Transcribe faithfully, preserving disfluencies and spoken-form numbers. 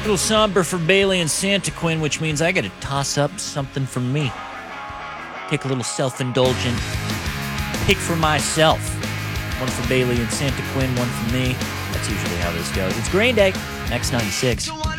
little somber for Bailey and Santa Quinn, which means I got to toss up something for me. Take a little self-indulgent pick for myself. One for Bailey and Santa Quinn, one for me. That's usually how this goes. It's Green Day, X ninety-six.